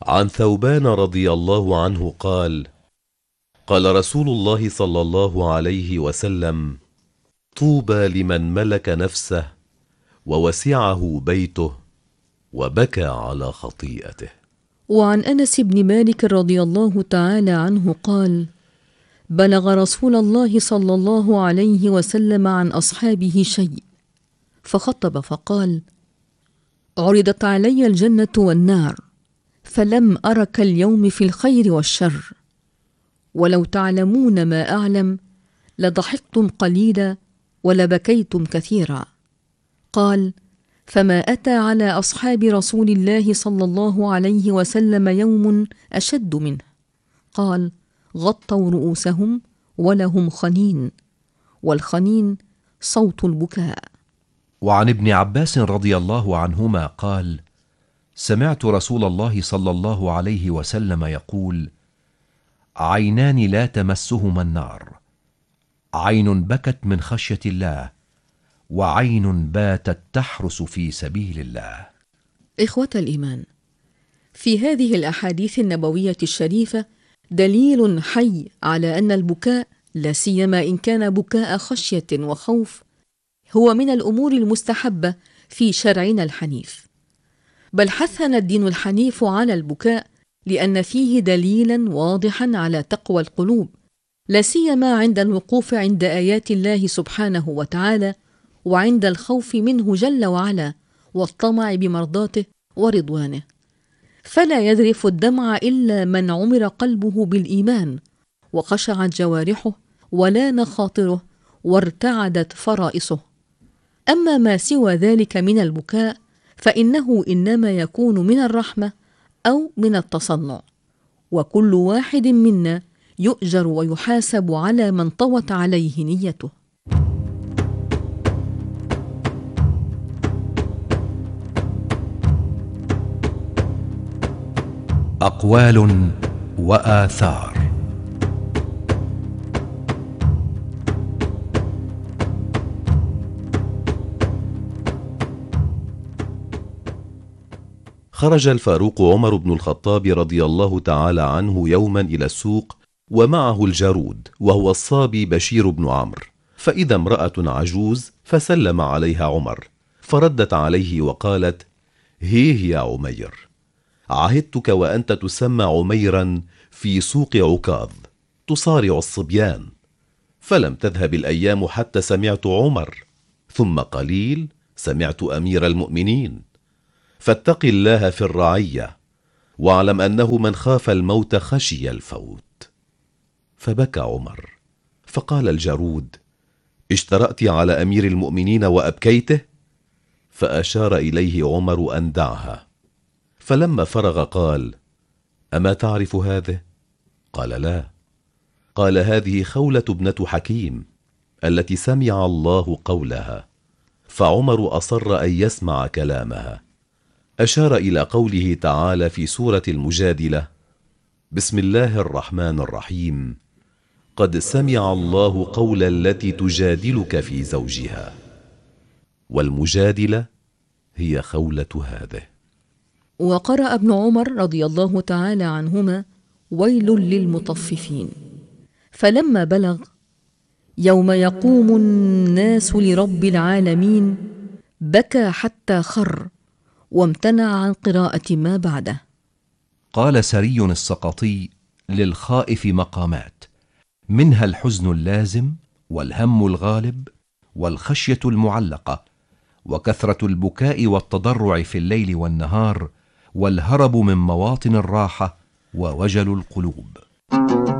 عن ثوبان رضي الله عنه قال: قال رسول الله صلى الله عليه وسلم: طوبى لمن ملك نفسه ووسعه بيته وبكى على خطيئته. وعن أنس بن مالك رضي الله تعالى عنه قال: بلغ رسول الله صلى الله عليه وسلم عن أصحابه شيء، فخطب فقال: عرضت علي الجنة والنار، فلم أرك اليوم في الخير والشر، ولو تعلمون ما أعلم لضحكتم قليلا ولبكيتم كثيرا. قال: فما أتى على أصحاب رسول الله صلى الله عليه وسلم يوم أشد منه. قال: غطوا رؤوسهم ولهم خنين، والخنين صوت البكاء. وعن ابن عباس رضي الله عنهما قال: سمعت رسول الله صلى الله عليه وسلم يقول: عينان لا تمسهما النار، عين بكت من خشية الله، وعين باتت تحرس في سبيل الله. إخوة الإيمان، في هذه الأحاديث النبوية الشريفة دليل حي على أن البكاء، لا سيما إن كان بكاء خشية وخوف، هو من الأمور المستحبة في شرعنا الحنيف. بل حثنا الدين الحنيف على البكاء لأن فيه دليلا واضحا على تقوى القلوب، لا سيما عند الوقوف عند آيات الله سبحانه وتعالى، وعند الخوف منه جل وعلا، والطمع بمرضاته ورضوانه. فلا يذرف الدمع إلا من عمر قلبه بالإيمان، وخشعت جوارحه، ولان خاطره، وارتعدت فرائصه. أما ما سوى ذلك من البكاء فإنه إنما يكون من الرحمة أو من التصنع، وكل واحد منا يؤجر ويحاسب على من طوت عليه نيته. أقوال وآثار. خرج الفاروق عمر بن الخطاب رضي الله تعالى عنه يوما إلى السوق، ومعه الجارود وهو الصابي بشير بن عمرو، فإذا امرأة عجوز فسلم عليها عمر، فردت عليه وقالت: هيه يا عمير، عهدتك وأنت تسمى عميرا في سوق عكاظ تصارع الصبيان، فلم تذهب الأيام حتى سمعت عمر، ثم قليل سمعت أمير المؤمنين، فاتق الله في الرعية، واعلم أنه من خاف الموت خشي الفوت. فبكى عمر، فقال الجارود: اشترأت على أمير المؤمنين وأبكيته؟ فأشار إليه عمر أن دعها. فلما فرغ قال: أما تعرف هذه؟ قال: لا. قال: هذه خولة ابنة حكيم التي سمع الله قولها، فعمر أصر أن يسمع كلامها. أشار إلى قوله تعالى في سورة المجادلة: بسم الله الرحمن الرحيم، قد سمع الله قول التي تجادلك في زوجها. والمجادلة هي خولة هذه. وقرأ ابن عمر رضي الله تعالى عنهما: ويل للمطففين. فلما بلغ يوم يقوم الناس لرب العالمين بكى حتى خر، وامتنع عن قراءة ما بعده. قال سري السقطي: للخائف مقامات، منها الحزن اللازم، والهم الغالب، والخشية المعلقة، وكثرة البكاء والتضرع في الليل والنهار، والهرب من مواطن الراحة، ووجل القلوب.